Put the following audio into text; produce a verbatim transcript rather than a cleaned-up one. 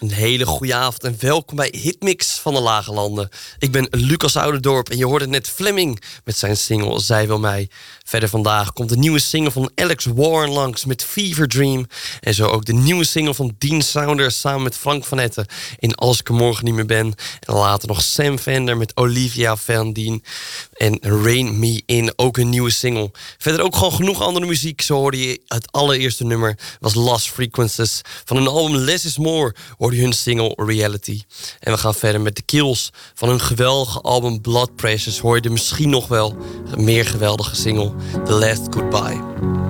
Een hele goede avond en welkom bij Hitmix van de Lage Landen. Ik ben Lucas Ouderdorp en je hoorde net Fleming met zijn single Zij Wil Mij. Verder vandaag komt de nieuwe single van Alex Warren langs met Fever Dream. En zo ook de nieuwe single van Dean Saunders samen met Frank van Etten in Als ik er morgen niet meer ben. En later nog Sam Fender met Olivia Van Dien en Rain Me In, ook een nieuwe single. Verder ook gewoon genoeg andere muziek. Zo hoorde je het allereerste nummer was Lost Frequencies. Van hun album Less Is More hoorde je hun single Reality. En we gaan verder met The Kills. Van hun geweldige album Blood Pressures hoor je de misschien nog wel meer geweldige single The Last Goodbye.